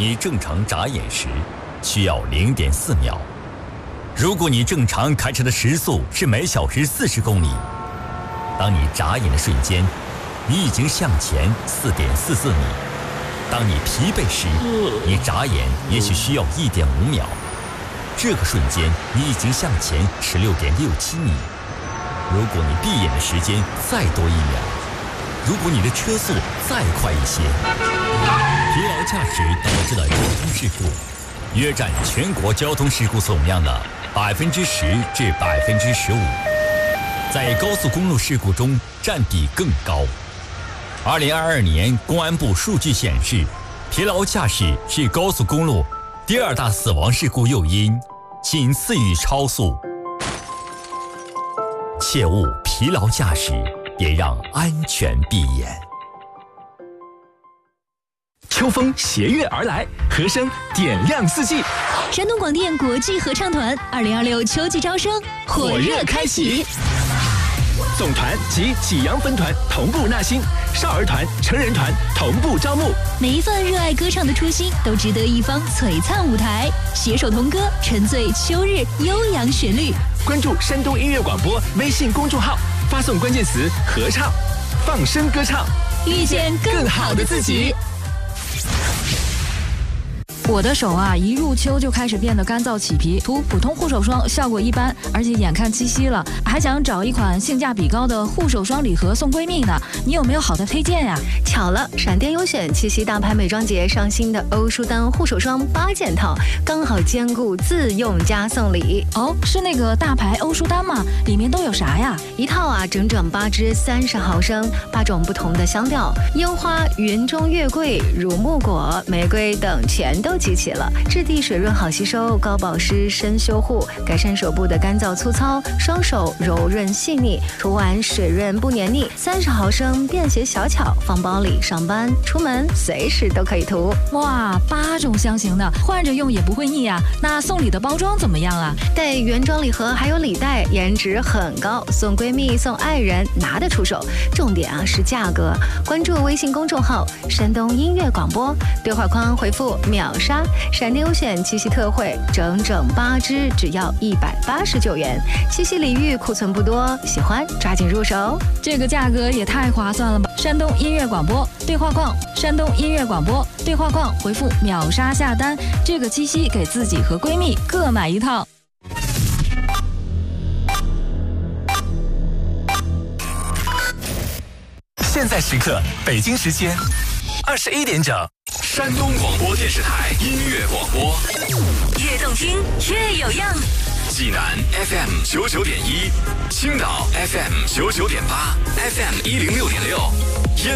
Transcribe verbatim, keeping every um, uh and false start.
你正常眨眼时需要 零点四秒。如果你正常开车的时速是每小时四十公里，当你眨眼的瞬间，你已经向前 四点四四米。当你疲惫时，你眨眼也许需要 一点五秒。这个瞬间，你已经向前 十六点六七米。如果你闭眼的时间再多一秒，如果你的车速再快一些，疲劳驾驶导致的交通事故约占全国交通事故总量的百分之十至百分之十五，在高速公路事故中占比更高。二零二二年公安部数据显示，疲劳驾驶是高速公路第二大死亡事故诱因，仅次于超速。切勿疲劳驾驶，别让安全闭眼。 秋风携月而来，和声点亮四季。 山东广电国际合唱团二零二六秋季招生火热开启。 总团及济阳分团同步纳新，少儿团、成人团同步招募。 每一份热爱歌唱的初心，都值得一方璀璨舞台。携手同歌，沉醉秋日悠扬旋律。 关注山东音乐广播微信公众号，发送关键词“合唱”，放声歌唱， 遇见更好的自己。 我的手啊，一入秋就开始变得干燥起皮，涂普通护手霜效果一般，而且眼看七夕了，还想找一款性价比高的护手霜礼盒送闺蜜呢。你有没有好的推荐呀？ 巧了，闪电优选七夕大牌美妆节上新的欧舒丹护手霜八件套，刚好兼顾自用加送礼。 哦，是那个大牌欧舒丹吗？里面都有啥呀？ 一套啊，整整八支三十毫升，八种不同的香调，樱花、云中月桂、乳木果、玫瑰等全都集齐了。质地水润好吸收，高保湿深修护，改善手部的干燥粗糙，双手柔润细腻，涂完水润不黏腻。三十毫升便携小巧，放包里，上班出门随时都可以涂。 哇，八种香型的，换着用也不会腻啊。那送礼的包装怎么样啊？ 带原装礼盒还有礼袋，颜值很高，送闺蜜送爱人拿得出手。重点啊是价格，关注微信公众号山东音乐广播，对话框回复秒杀，闪电优选七夕特惠，整整八支只要一百八十九元。七夕礼遇库存不多，喜欢抓紧入手。 这个价格也太划算了吧！山东音乐广播对话框，山东音乐广播对话框回复秒杀下单，这个七夕给自己和闺蜜各买一套。 现在时刻，北京时间二十一点整， 山东广播电视台音乐广播， 越动听越有样。 济南 F M 九九点一，青岛 F M 九九点八 ，F M 一零六点六。